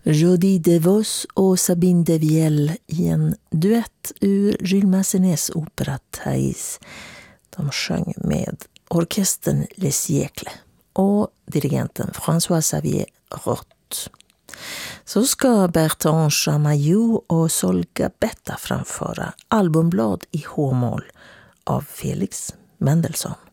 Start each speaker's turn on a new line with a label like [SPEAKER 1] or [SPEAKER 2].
[SPEAKER 1] Jody DeVos och Sabine Devielle i en duett ur Jules Massenets opera Thais. De sjöng med orkestern Les Siècles och dirigenten François-Xavier Roth. Så ska Bertrand Chamayou och Sol Gabetta framföra albumblad i H-moll av Felix Mendelssohn.